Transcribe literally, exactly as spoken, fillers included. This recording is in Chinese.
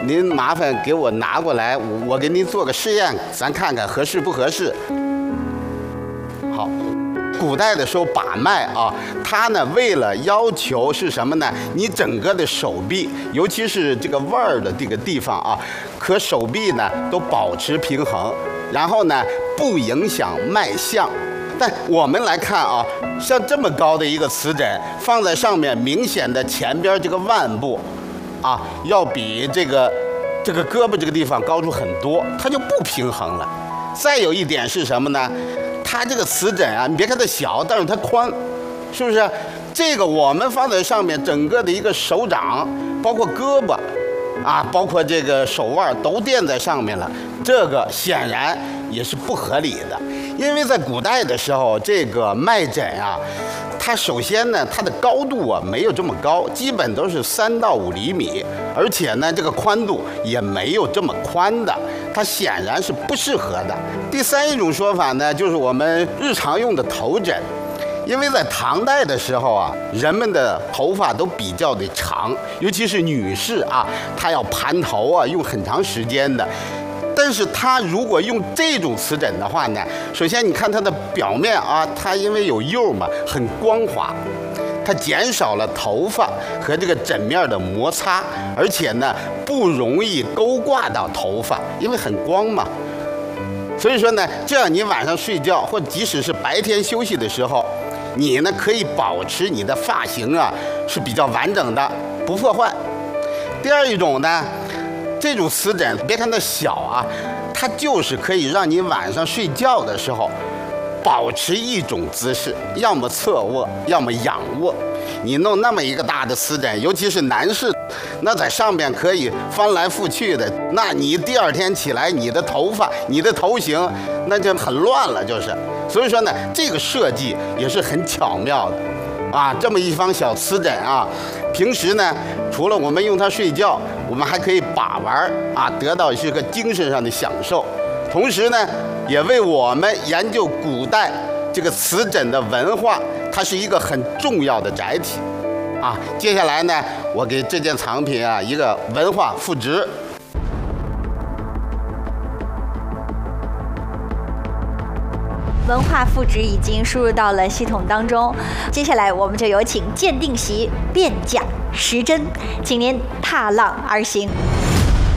您麻烦给我拿过来，我我给您做个试验，咱看看合适不合适。好。古代的时候把脉啊，它呢为了要求是什么呢？你整个的手臂，尤其是这个腕儿的这个地方啊，可手臂呢都保持平衡，然后呢不影响脉象。但我们来看啊，像这么高的一个瓷枕放在上面，明显的前边这个腕部啊，要比这个这个胳膊这个地方高出很多，它就不平衡了。再有一点是什么呢？它这个瓷枕啊，你别看它小，但是它宽，是不是？这个我们放在上面，整个的一个手掌，包括胳膊，啊，包括这个手腕都垫在上面了，这个显然也是不合理的。因为在古代的时候，这个脉枕啊，它首先呢，它的高度啊没有这么高，基本都是三到五厘米，而且呢，这个宽度也没有这么宽的。它显然是不适合的。第三一种说法呢，就是我们日常用的头枕，因为在唐代的时候啊，人们的头发都比较的长，尤其是女士啊，她要盘头啊，用很长时间的。但是她如果用这种瓷枕的话呢，首先你看它的表面啊，它因为有釉嘛，很光滑。它减少了头发和这个枕面的摩擦，而且呢不容易勾挂到头发，因为很光嘛。所以说呢，这样你晚上睡觉或即使是白天休息的时候，你呢可以保持你的发型啊是比较完整的，不破坏。第二一种呢，这种瓷枕别看它小啊，它就是可以让你晚上睡觉的时候保持一种姿势，要么侧卧，要么仰卧。你弄那么一个大的瓷枕，尤其是男士，那在上面可以翻来覆去的，那你第二天起来，你的头发、你的头型，那就很乱了，就是。所以说呢，这个设计也是很巧妙的，啊，这么一方小瓷枕啊，平时呢，除了我们用它睡觉，我们还可以把玩啊，得到是个精神上的享受。同时呢，也为我们研究古代这个瓷枕的文化，它是一个很重要的载体，啊，接下来呢，我给这件藏品啊一个文化赋值。 文化赋值已经输入到了系统当中，接下来我们就有请鉴定席辨假识真，请您踏浪而行。